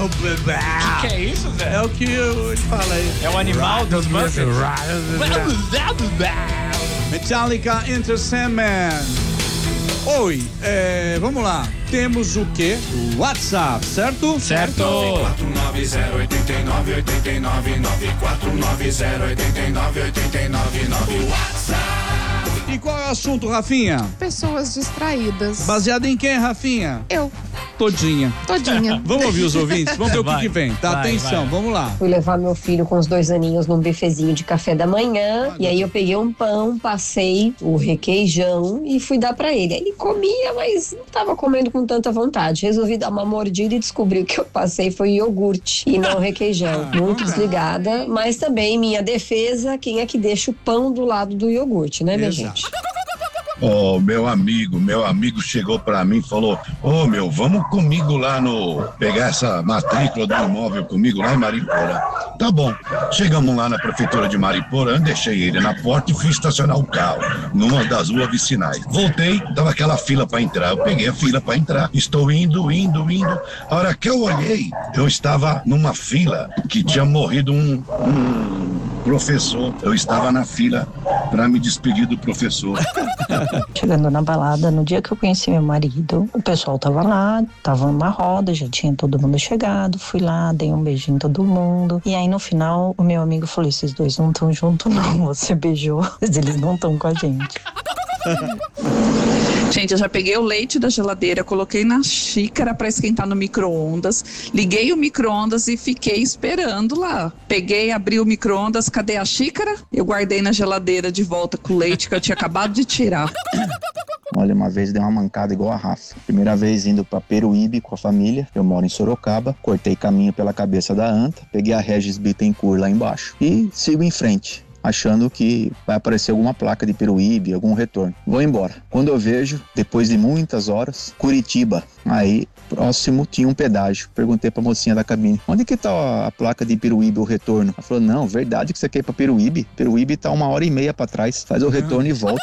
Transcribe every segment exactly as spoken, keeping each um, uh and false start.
que, que é isso, Zé? É o que eu te falo aí. É o animal dos Muppets? Metallica Enter Sandman. Oi, é, vamos lá. Temos o quê? O WhatsApp, certo? Certo. nove quatro nove zero oito nove oito nove nove quatro nove zero oito nove oito nove nove WhatsApp. E qual é o assunto, Rafinha? Pessoas distraídas. Baseado em quem, Rafinha? Eu, Todinha. todinha. Vamos ouvir os ouvintes? Vamos ver o que, Vai, que vem, tá? vai, Atenção, vai. vamos lá. Fui levar meu filho com os dois aninhos num bifezinho de café da manhã. E aí eu peguei um pão, passei o requeijão e fui dar pra ele. Ele comia, mas não tava comendo com tanta vontade. Resolvi dar uma mordida e descobri que eu passei foi iogurte e não requeijão. Muito desligada, mas também, em minha defesa, quem é que deixa o pão do lado do iogurte, né, minha Exato. gente? Ô, meu amigo, meu amigo chegou pra mim e falou: ô, meu, vamos comigo lá no... pegar essa matrícula do imóvel comigo lá em Mariporã. Tá bom. Chegamos lá na prefeitura de Mariporã, deixei ele na porta e fui estacionar o carro numa das ruas vicinais. Voltei, tava aquela fila pra entrar. Eu peguei a fila pra entrar. Estou indo, indo, indo. A hora que eu olhei, eu estava numa fila que tinha morrido um, um professor. Eu estava na fila pra me despedir do professor. Chegando na balada, no dia que eu conheci meu marido, o pessoal tava lá, tava numa roda, já tinha todo mundo chegado, fui lá, dei um beijinho em todo mundo. E aí no final, o meu amigo falou: esses dois não estão juntos não, você beijou, mas eles não estão com a gente. Gente, eu já peguei o leite da geladeira, coloquei na xícara para esquentar no micro-ondas, liguei o micro-ondas e fiquei esperando lá. Peguei, abri o micro-ondas, cadê a xícara? Eu guardei na geladeira de volta com o leite que eu tinha acabado de tirar. Olha, uma vez dei uma mancada igual a Rafa. Primeira vez indo pra Peruíbe com a família. Eu moro em Sorocaba. Cortei caminho pela cabeça da anta. Peguei a Regis Bittencourt lá embaixo. E sigo em frente, achando que vai aparecer alguma placa de Peruíbe, algum retorno. Vou embora. Quando eu vejo, depois de muitas horas, Curitiba. Aí, próximo, tinha um pedágio. Perguntei pra mocinha da cabine: onde que tá a placa de Peruíbe, o retorno? Ela falou: não, verdade que você quer ir pra Peruíbe? Peruíbe tá uma hora e meia pra trás. Faz o retorno e volta.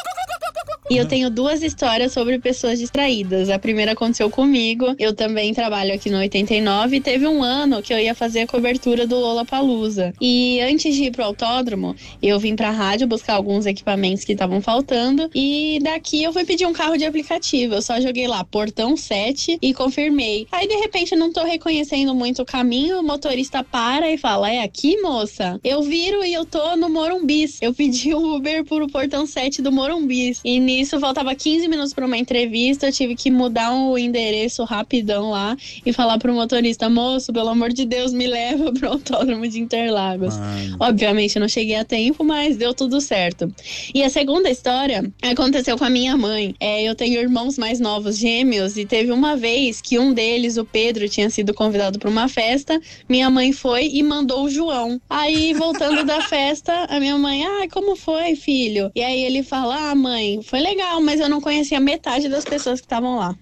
E eu tenho duas histórias sobre pessoas distraídas. A primeira aconteceu comigo. Eu também trabalho aqui no oitenta e nove e teve um ano que eu ia fazer a cobertura do Lollapalooza. E antes de ir pro autódromo, eu vim pra rádio buscar alguns equipamentos que estavam faltando. E daqui eu fui pedir um carro de aplicativo. Eu só joguei lá, portão sete, e confirmei. Aí, de repente, eu não tô reconhecendo muito o caminho. O motorista para e fala: é aqui, moça? Eu viro e eu tô no Morumbis. Eu pedi o Uber pro portão sete do Morumbis. E nisso, faltava quinze minutos para uma entrevista, eu tive que mudar o endereço rapidão lá e falar pro motorista: moço, pelo amor de Deus, me leva pro autódromo de Interlagos. Mano. Obviamente, eu não cheguei a tempo, mas deu tudo certo. E a segunda história aconteceu com a minha mãe. É, eu tenho irmãos mais novos, gêmeos, e teve uma vez que um deles, o Pedro, tinha sido convidado para uma festa, minha mãe foi e mandou o João. Aí, voltando da festa, a minha mãe: ai, como foi, filho? E aí ele fala: ah, mãe, foi legal, mas eu não conhecia metade das pessoas que estavam lá.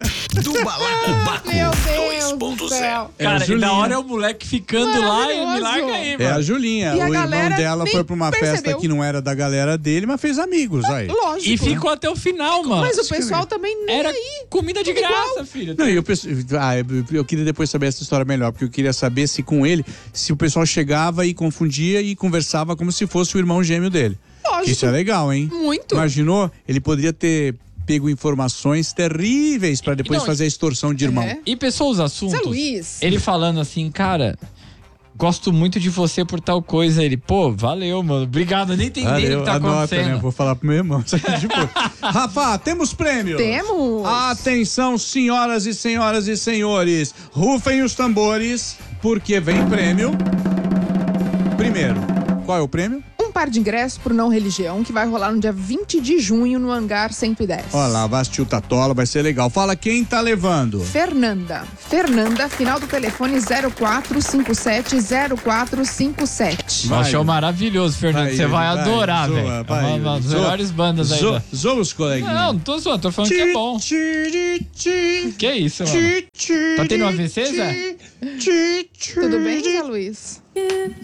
Do Balacobaco Meu dois Deus ponto do zero. céu. É a Cara, e Julinha. da hora é o moleque ficando lá e me larga aí, mano. É a Julinha. E a o irmão galera dela nem foi pra uma percebeu. festa que não era da galera dele, mas fez amigos aí. Lógico. E ficou até o final, mano. Mas o pessoal também nem Era aí. comida de Tudo graça, igual. filho. Não, e eu, penso- ah, eu, eu queria depois saber essa história melhor, porque eu queria saber se com ele, se o pessoal chegava e confundia e conversava como se fosse o irmão gêmeo dele. Lógico. Isso é legal, hein? Muito. Imaginou? Ele poderia ter pego informações terríveis pra depois Não, fazer a extorsão de irmão. É. E pessoas, os assuntos. Zé Luiz. Ele falando assim: cara, gosto muito de você por tal coisa. Ele: pô, valeu, mano. Obrigado, eu nem entendi o que tá anota, acontecendo. né? Vou falar pro meu irmão. Tipo, Rafa, temos prêmio. Temos. Atenção, senhoras e senhoras e senhores. Rufem os tambores, porque vem prêmio. Primeiro, qual é o prêmio? Um par de ingressos pro Não Religião, que vai rolar no dia vinte de junho no Hangar cento e dez. Olha lá, vai assistir o Tatola, vai ser legal. Fala quem tá levando. Fernanda. Fernanda, final do telefone zero quatro cinco sete zero quatro cinco sete. Nossa, show maravilhoso, Fernando. Vai, Você vai, vai, adorar, zoa, velho. É vai, uma, uma das zoa. melhores bandas aí. Zo- da- Zoa os coleguinhas. Não, não tô zoando, tô falando que é bom. Que isso, mano? Tá tendo um A V C, Zé? Tudo bem, Zé Luiz?